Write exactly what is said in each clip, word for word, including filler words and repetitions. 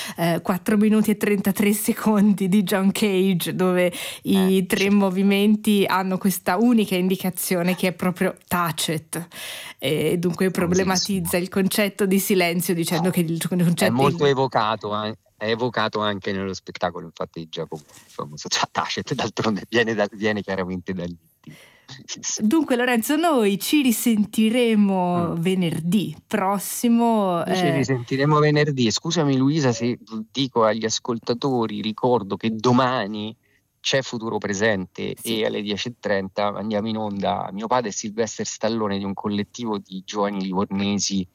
eh, quattro minuti e trentatré secondi di John Cage, dove i Eh, tre certo. movimenti hanno questa unica indicazione che è proprio tacet, e dunque Famosissimo. problematizza il concetto di silenzio dicendo che il È concetto molto è... evocato, an- è evocato anche nello spettacolo, infatti, di Giacomo, il famoso Tacet, d'altronde viene, da- viene chiaramente da lì. Sì, sì. Dunque Lorenzo, noi ci risentiremo Mm. venerdì prossimo. Noi ci eh, risentiremo venerdì. E scusami Luisa se dico agli ascoltatori, ricordo che domani c'è Futuro Presente sì. e alle dieci e trenta andiamo in onda Mio padre è Sylvester Stallone, di un collettivo di giovani livornesi,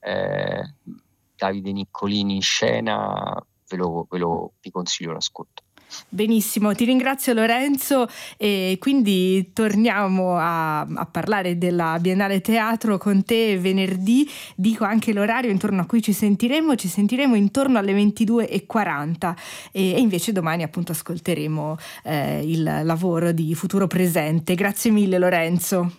eh, Davide Niccolini in scena, ve lo, ve lo vi consiglio l'ascolto. Benissimo, ti ringrazio Lorenzo, e quindi torniamo a, a parlare della Biennale Teatro con te venerdì. Dico anche l'orario intorno a cui ci sentiremo, ci sentiremo intorno alle ventidue e quaranta, e, e invece domani appunto ascolteremo eh, il lavoro di Futuro Presente. Grazie mille Lorenzo.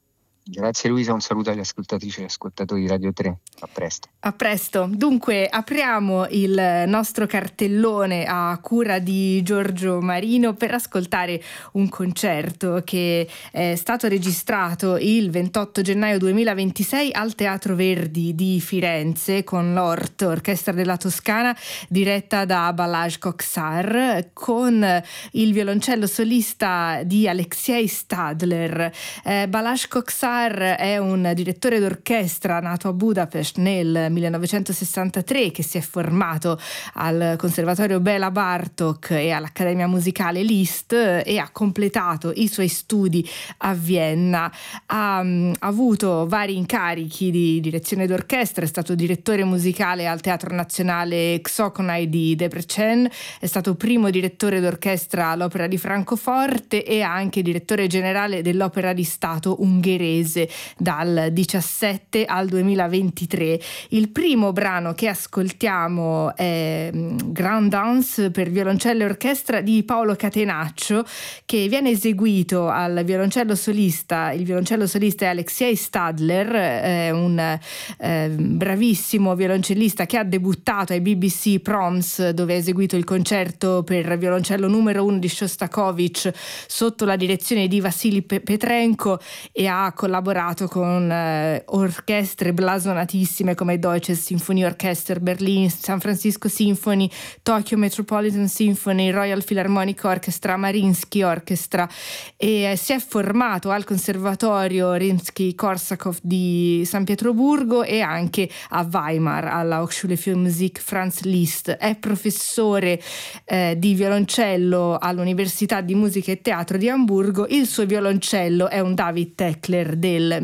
Grazie Luisa, un saluto agli ascoltatrici e agli ascoltatori di Radio tre. A presto. A presto. Dunque, apriamo il nostro cartellone a cura di Giorgio Marino per ascoltare un concerto che è stato registrato il ventotto gennaio duemilaventisei al Teatro Verdi di Firenze con l'Ort, Orchestra della Toscana, diretta da Balázs Koksár, con il violoncello solista di Alexei Stadler. Eh, Balázs Koksár è un direttore d'orchestra nato a Budapest nel millenovecentosessantatré, che si è formato al Conservatorio Bela Bartók e all'Accademia Musicale Liszt e ha completato i suoi studi a Vienna. Ha, ha avuto vari incarichi di direzione d'orchestra, è stato direttore musicale al Teatro Nazionale Csonkai di Debrecen, è stato primo direttore d'orchestra all'Opera di Francoforte e anche direttore generale dell'Opera di Stato ungherese dal diciassette al duemilaventitré. Il primo brano che ascoltiamo è Grand Dance per violoncello e orchestra di Paolo Catenaccio, che viene eseguito al violoncello solista. Il violoncello solista è Alexei Stadler, è un eh, bravissimo violoncellista che ha debuttato ai B B C Proms, dove ha eseguito il concerto per violoncello numero uno di Shostakovich sotto la direzione di Vassili Petrenko, e ha collaborato con eh, orchestre blasonatissime come Deutsches Sinfonieorchester Berlin, San Francisco Symphony, Tokyo Metropolitan Symphony, Royal Philharmonic Orchestra, Mariinsky Orchestra, e eh, si è formato al Conservatorio Rimsky-Korsakov di San Pietroburgo e anche a Weimar alla Hochschule für Musik Franz Liszt. È professore eh, di violoncello all'Università di Musica e Teatro di Amburgo. Il suo violoncello è un David Teckler del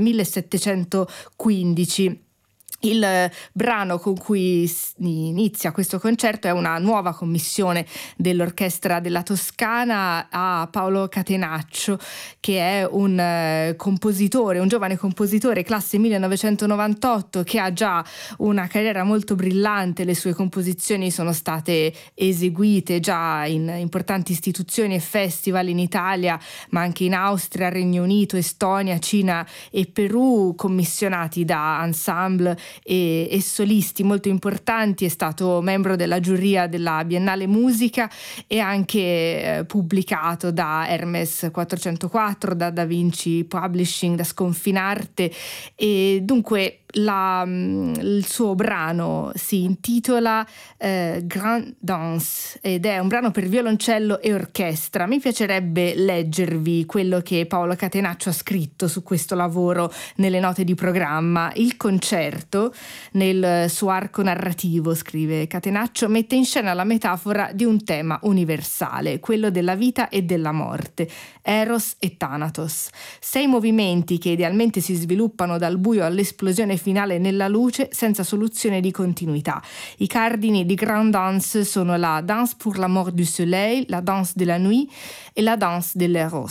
millesettecentoquindici. Il brano con cui inizia questo concerto è una nuova commissione dell'Orchestra della Toscana a Paolo Catenaccio, che è un eh, compositore, un giovane compositore classe millenovecentonovantotto, che ha già una carriera molto brillante. Le sue composizioni sono state eseguite già in importanti istituzioni e festival in Italia, ma anche in Austria, Regno Unito, Estonia, Cina e Perù, commissionati da ensemble E, e solisti molto importanti. È stato membro della giuria della Biennale Musica e anche eh, pubblicato da Hermes quattrocentoquattro, da Da Vinci Publishing, da Sconfinarte, e dunque la, il suo brano si intitola eh, Grand Dance ed è un brano per violoncello e orchestra. Mi piacerebbe leggervi quello che Paolo Catenaccio ha scritto su questo lavoro nelle note di programma. Il concerto, nel suo arco narrativo, scrive Catenaccio, mette in scena la metafora di un tema universale, quello della vita e della morte, Eros e Thanatos. Sei movimenti che idealmente si sviluppano dal buio all'esplosione finale nella luce, senza soluzione di continuità. I cardini di Grand Dance sono la Danse pour la mort du soleil, la Danse de la nuit e la Danse de l'Eros.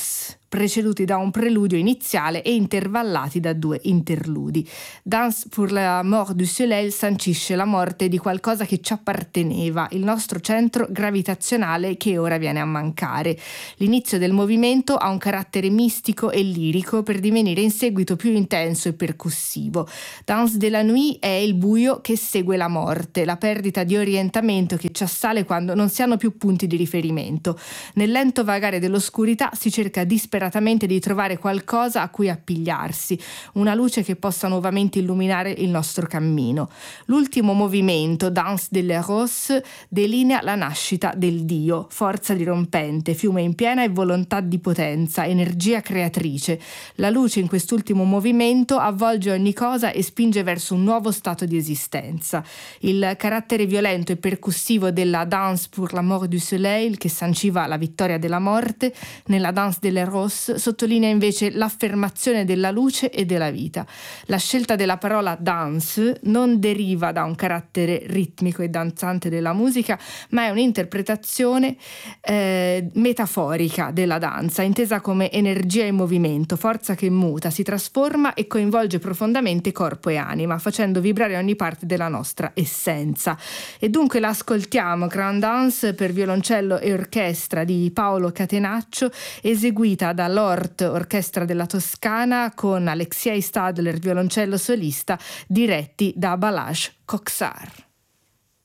preceduti da un preludio iniziale e intervallati da due interludi. Danse pour la mort du soleil sancisce la morte di qualcosa che ci apparteneva, il nostro centro gravitazionale che ora viene a mancare. L'inizio del movimento ha un carattere mistico e lirico per divenire in seguito più intenso e percussivo. Danse de la nuit è il buio che segue la morte, la perdita di orientamento che ci assale quando non si hanno più punti di riferimento. Nel lento vagare dell'oscurità si cerca disperatamente di trovare qualcosa a cui appigliarsi, una luce che possa nuovamente illuminare il nostro cammino. L'ultimo movimento, Danse de l'Eros, delinea la nascita del Dio, forza dirompente, fiume in piena e volontà di potenza, energia creatrice. La luce in quest'ultimo movimento avvolge ogni cosa e spinge verso un nuovo stato di esistenza. Il carattere violento e percussivo della Danse pour la mort du soleil, che sanciva la vittoria della morte, nella Danse de l'Eros sottolinea invece l'affermazione della luce e della vita. La scelta della parola danse non deriva da un carattere ritmico e danzante della musica, ma è un'interpretazione eh, metaforica della danza, intesa come energia in movimento, forza che muta, si trasforma e coinvolge profondamente corpo e anima, facendo vibrare ogni parte della nostra essenza. E dunque l'ascoltiamo, Grand Danse per violoncello e orchestra di Paolo Catenaccio, eseguita dall'Ort Orchestra della Toscana con Alexei Stadler, violoncello solista, diretti da Balázs Kocsár.